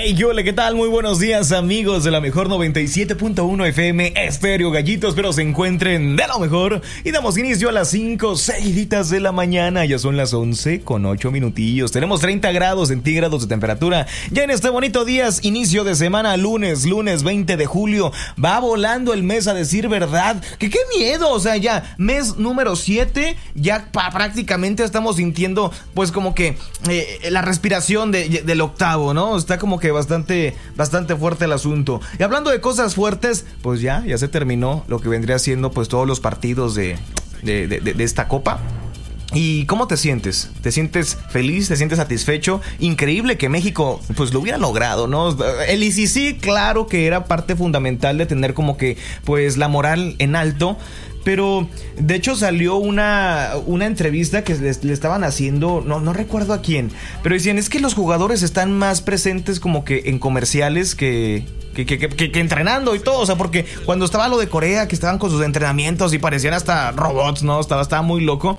Hey, hola, ¿qué tal? Muy buenos días, amigos de la mejor 97.1 FM Estéreo Gallitos. Espero se encuentren de lo mejor. Y damos inicio a las 5 seguiditas de la mañana. Ya son las 11 con 8 minutillos. Tenemos 30 grados centígrados de temperatura. Ya en este bonito día, inicio de semana, lunes 20 de julio. Va volando el mes, a decir verdad. ¡Qué miedo! O sea, ya mes número 7. Ya prácticamente estamos sintiendo, pues, como que la respiración del octavo, ¿no? Está como que bastante fuerte el asunto. Y hablando de cosas fuertes, pues ya se terminó lo que vendría siendo pues todos los partidos de esta copa. ¿Y cómo te sientes? ¿Te sientes feliz? ¿Te sientes satisfecho? Increíble que México pues lo hubiera logrado, ¿no? El ICC, claro que era parte fundamental de tener como que pues la moral en alto. Pero de hecho salió una entrevista que le estaban haciendo, no recuerdo a quién, pero decían, es que los jugadores están más presentes como que en comerciales que entrenando y todo. O sea, porque cuando estaba lo de Corea, que estaban con sus entrenamientos y parecían hasta robots, ¿no? Estaba muy loco.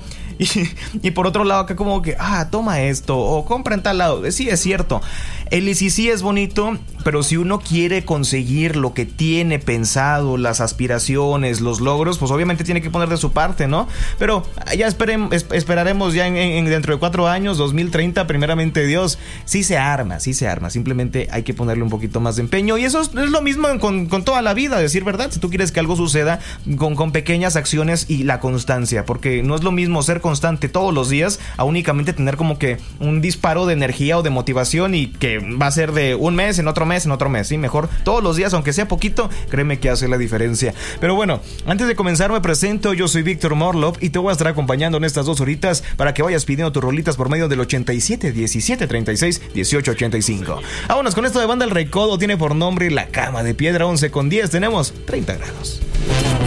Y por otro lado acá como que, toma esto o compra en tal lado. Sí, es cierto, el ICC es bonito, pero si uno quiere conseguir lo que tiene pensado, las aspiraciones, los logros, pues obviamente tiene que poner de su parte, ¿no? Pero ya esperaremos ya en dentro de 4 años, 2030, primeramente Dios. Sí se arma, simplemente hay que ponerle un poquito más de empeño. Y eso es lo mismo con toda la vida, decir verdad. Si tú quieres que algo suceda, con pequeñas acciones y la constancia, porque no es lo mismo ser constante todos los días a únicamente tener como que un disparo de energía o de motivación y que va a ser de un mes, en otro mes, ¿sí? Mejor todos los días, aunque sea poquito, créeme que hace la diferencia. Pero bueno, antes de comenzar me presento, yo soy Víctor Morlov y te voy a estar acompañando en estas 2 horitas para que vayas pidiendo tus rolitas por medio del 87 17 36 18 85. Vámonos con esto de Banda El Recodo, tiene por nombre La Cama de Piedra. 11 con 10, tenemos 30 grados.